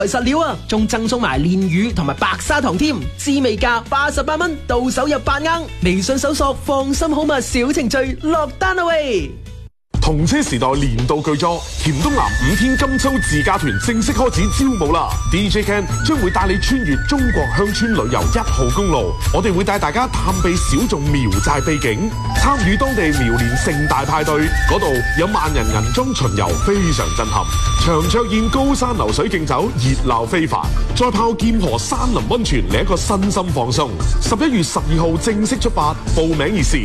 實料啊，仲贈送埋蓮魚同埋白砂糖添，滋味價88蚊，到手入8盎。微信搜索放心好物小程序落單啦喂！ 同車時代年度巨作，甜東南5天金秋自駕團正式開始招募啦 ！DJ Ken 將會帶你穿越中國鄉村旅遊1號公路，我哋會帶大家探秘小眾苗寨秘境，參與當地苗年盛大派對，嗰度有萬人銀裝巡遊，非常震撼。長桌宴、高山流水競走，熱鬧非凡。再泡劍河山林溫泉，嚟一個身心放鬆。11月12號正式出發，報名熱線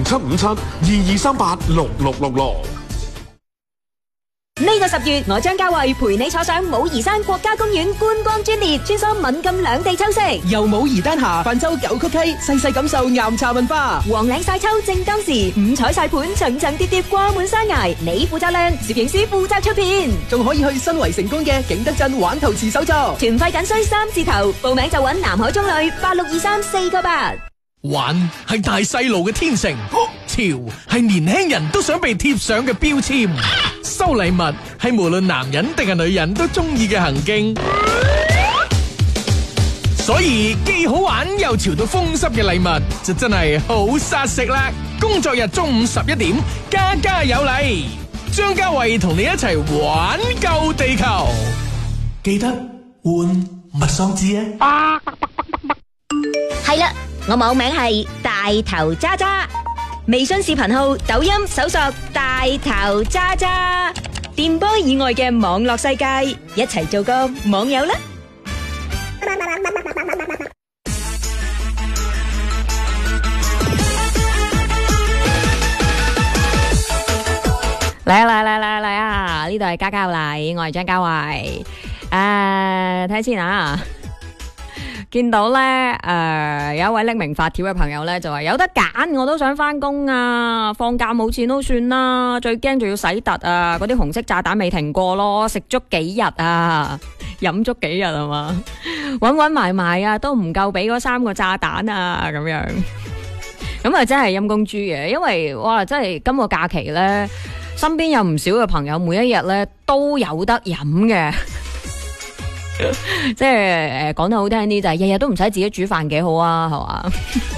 075722386666。 呢個10月，我張家慧陪你坐上武夷山國家公園觀光專列，穿梭閩贛兩地秋色， 由武夷丹霞泛舟九曲溪，細細感受岩茶文化。 黃嶺晒秋正當時，五彩晒盤層層疊疊掛滿山崖，你負責靚，攝影師負責出片， 仲可以去新圍成功嘅景德鎮玩陶瓷手作。 團費僅需3字頭，報名就揾南海中旅862348。 玩係大細路嘅天性，潮係年輕人都想被貼上嘅標籤，收禮物係無論男人定係女人都中意嘅行徑，所以既好玩又潮到風濕嘅禮物就真係好殺食啦！工作日中午11點，家家有禮，張家慧同你一齊玩救地球，記得換物喪志啊！ 係啦，我網名係大頭渣渣，微信視頻號、抖音搜索大頭渣渣，電波以外嘅網絡世界，一齊做個網友啦！嚟啊！呢度係家家有禮，我係張家慧。睇下先啊！見到咧，有一位匿名發帖嘅朋友咧就話有得揀，我都想翻工啊！放假冇錢都算啦，最驚仲要洗突啊！嗰啲紅色炸彈未停過咯，食足幾日啊，飲足幾日係嘛，搵埋啊，都唔夠俾嗰3個炸彈啊！咁樣，咁啊真係陰公豬嘅，因為哇，真係今個假期咧，身邊有唔少嘅朋友，每一日咧都有得飲嘅。即係講得好聽啲就係日日都唔使自己煮飯幾好啊，係嘛？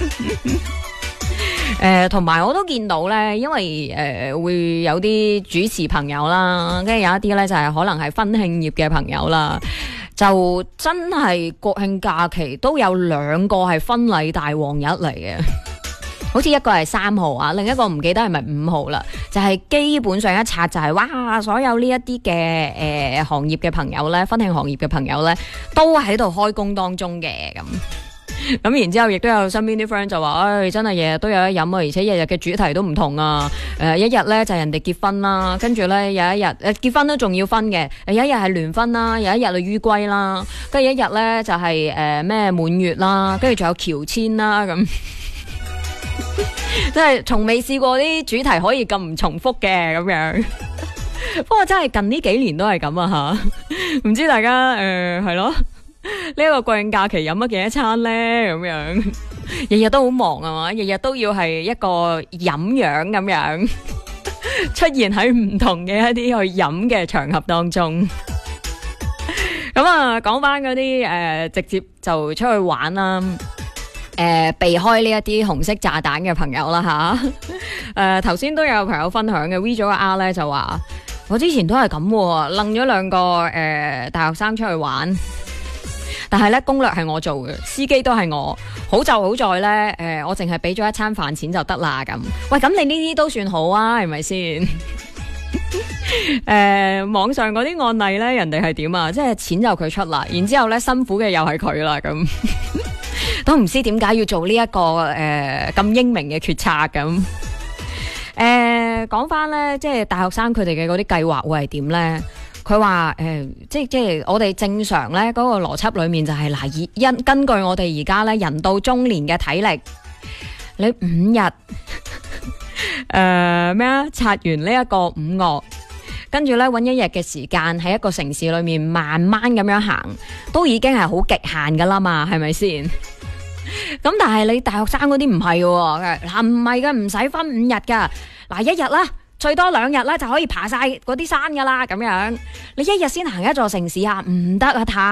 同埋我都見到咧，因為會有啲主持朋友啦，跟住有一啲咧就係可能係婚慶業嘅朋友啦，就真係國慶假期都有2個係婚禮大旺日嚟嘅。好似一個係3號啊，另一個唔記得係咪5號啦，就係基本上一拆就係哇，所有呢一啲嘅行業嘅朋友咧，婚慶行業嘅朋友咧，都喺度開工當中嘅咁然之後亦都有身邊啲 friend 就話，真係日日都有得飲啊，而且日日嘅主題都唔同啊，一日咧就係人哋結婚啦，跟住咧有一日結婚都仲要分嘅，有一日係聯婚啦，有一日係於歸啦，跟住一日咧就係咩滿月啦，跟住仲有喬遷啦咁。真係從未試過啲主題可以咁唔重複嘅咁樣，不過真係近呢幾年都係咁啊吓，唔知大家係咯，呢個國慶假期飲咗幾多餐咧咁樣，日日都好忙啊嘛，日日都要係一個飲樣咁樣出現喺唔同嘅一啲去飲嘅場合當中。咁啊，講翻嗰啲直接就出去玩啦。避開呢一啲紅色炸彈嘅朋友啦吓，頭先都有朋友分享嘅 V 咗個 R 咧就話，我之前都係咁，楞咗2個大學生出去玩，但係咧攻略係我做嘅，司機都係我，好就好在咧，我淨係俾咗一餐飯錢就得啦咁。喂，咁你呢啲都算好啊，係咪先？網上嗰啲案例咧，人哋係點啊？即係錢就佢出啦，然之後咧辛苦嘅又係佢啦咁。都唔知點解要做呢一個咁英明嘅決策咁。講翻咧，即係大學生佢哋嘅嗰啲計劃會係點咧？佢話即係我哋正常咧嗰個邏輯裏面就係嗱，根據我哋而家咧人到中年嘅體力，你5日刷完呢一個5岳，跟住咧搵1日嘅時間喺一個城市裏面慢慢咁樣行，都已經係好極限噶啦嘛，係咪先？咁但係你大學生嗰啲唔係喎，嗱唔係噶，唔使分5日噶，嗱1日啦， 最多2日咧就可以爬晒嗰啲山噶啦，咁樣你1日先行一座城市啊，唔得啊，太